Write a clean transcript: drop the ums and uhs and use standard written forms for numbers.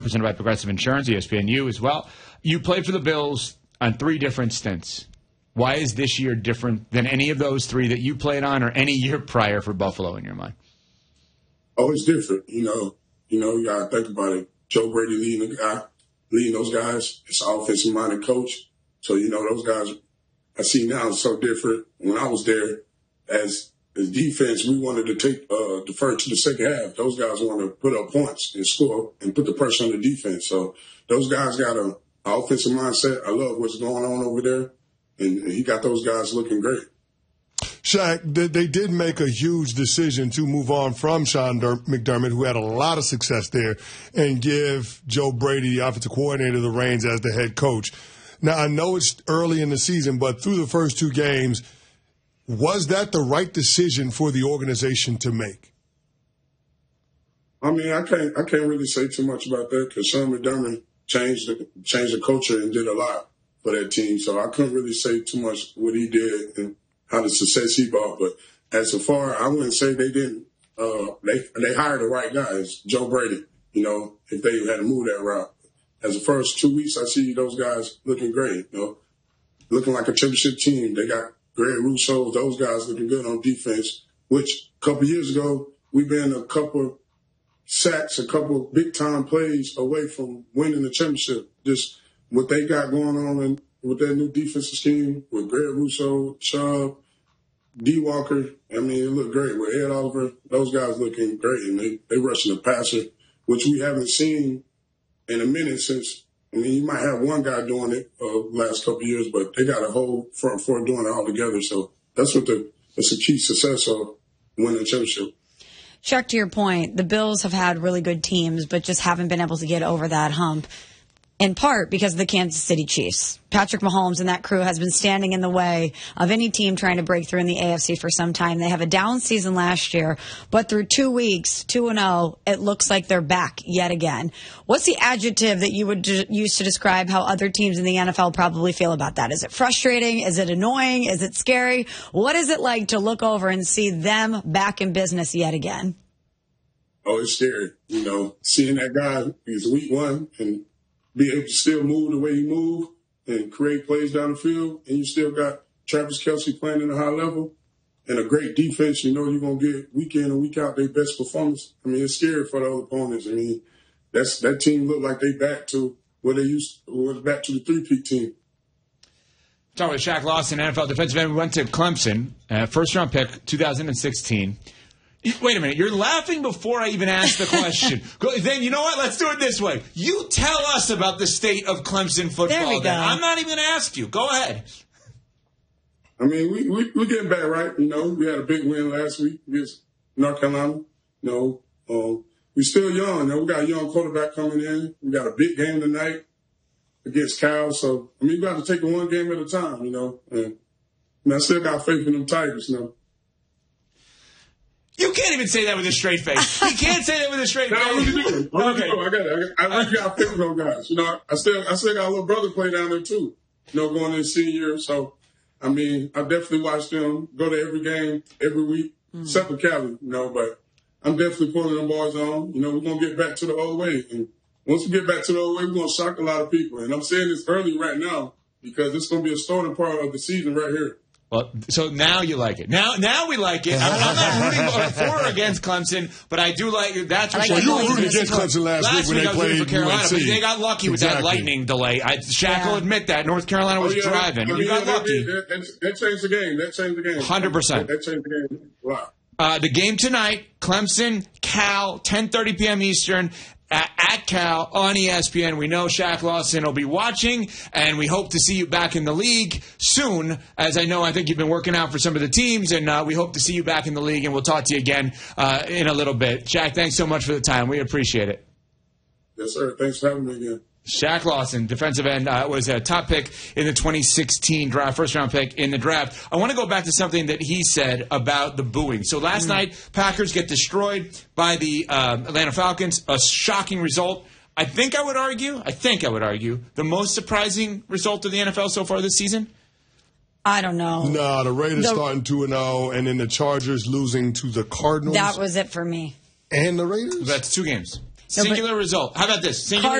presented by Progressive Insurance, ESPNU as well. You played for the Bills on 3 different stints. Why is this year different than any of those 3 that you played on or any year prior for Buffalo in your mind? Oh, it's different. You got to think about it. Joe Brady leading those guys. It's an offensive-minded coach. So, those guys I see now is so different. When I was there, as defense, we wanted to defer to the second half. Those guys want to put up points and score and put the pressure on the defense. So those guys got an offensive mindset. I love what's going on over there. And he got those guys looking great. Shaq, they did make a huge decision to move on from Sean McDermott, who had a lot of success there, and give Joe Brady, the offensive coordinator, the reins as the head coach. Now, I know it's early in the season, but through the first 2 games, was that the right decision for the organization to make? I mean, I can't really say too much about that because Sean McDermott changed the culture and did a lot for that team. So I couldn't really say too much what he did and how the success he brought. But as far, I wouldn't say they didn't. They hired the right guys, Joe Brady. If they had to move that route. As the first 2 weeks, I see those guys looking great. Looking like a championship team. They got Greg Rousseau, those guys looking good on defense. Which a couple years ago, we've been a couple sacks, a couple big time plays away from winning the championship. Just what they got going on with that new defensive scheme with Greg Rousseau, Chubb, D. Walker. I mean, it looked great with Ed Oliver. Those guys looking great, and they rushing the passer, which we haven't seen in a minute since. I mean, you might have one guy doing it last couple of years, but they got a whole front four doing it all together. So that's a key success of winning the championship. Chuck, to your point, the Bills have had really good teams, but just haven't been able to get over that hump, in part because of the Kansas City Chiefs. Patrick Mahomes and that crew has been standing in the way of any team trying to break through in the AFC for some time. They have a down season last year, but through 2 weeks, 2-0, it looks like they're back yet again. What's the adjective that you would use to describe how other teams in the NFL probably feel about that? Is it frustrating? Is it annoying? Is it scary? What is it like to look over and see them back in business yet again? Oh, it's scary. Seeing that guy, he's week 1, and be able to still move the way he moved and create plays down the field, and you still got Travis Kelce playing at a high level and a great defense. You're going to get week in and week out their best performance. I mean, it's scary for the other opponents. I mean, that team looked like they back to where they was back to the 3-peat team. Talking with Shaq Lawson, NFL defensive end. We went to Clemson, first-round pick, 2016. Wait a minute. You're laughing before I even asked the question. Then you know what? Let's do it this way. You tell us about the state of Clemson football. There we go. I'm not even going to ask you. Go ahead. I mean, we're getting back, right? We had a big win last week against North Carolina. We're still young. We got a young quarterback coming in. We got a big game tonight against Cal. So, we got to take it one game at a time, And I still got faith in them Tigers, You can't even say that with a straight face. You can't say that with a straight face. I really do. I really got faith in those guys. I still got a little brother play down there too. Going into senior year. So, I definitely watch them go to every game every week, except for Cali. But I'm definitely pulling them boys on. We're gonna get back to the old way, and once we get back to the old way, we're gonna shock a lot of people. And I'm saying this early right now because it's gonna be a starting part of the season right here. Well, so now you like it. Now we like it. I'm not rooting for or against Clemson, but I do like it. That's for sure. Well, you were rooting against Clemson last week when they played for Carolina, UNC. But they got lucky with that lightning delay. Shaq will admit that. North Carolina was driving. You got lucky. That changed the game. 100%. That changed the game a lot. The game tonight, Clemson, Cal, 10:30 p.m. Eastern. At Cal on ESPN. We know Shaq Lawson will be watching, and we hope to see you back in the league soon, as I think you've been working out for some of the teams, and we hope to see you back in the league, and we'll talk to you again in a little bit. Shaq, thanks so much for the time. We appreciate it. Yes, sir. Thanks for having me again. Shaq Lawson, defensive end, was a top pick in the 2016 draft, first-round pick in the draft. I want to go back to something that he said about the booing. So last night, Packers get destroyed by the Atlanta Falcons, a shocking result. I think I would argue, the most surprising result of the NFL so far this season? I don't know. No, the Raiders starting 2-0, and then the Chargers losing to the Cardinals. That was it for me. And the Raiders? That's 2 games. Singular result. How about this? Singular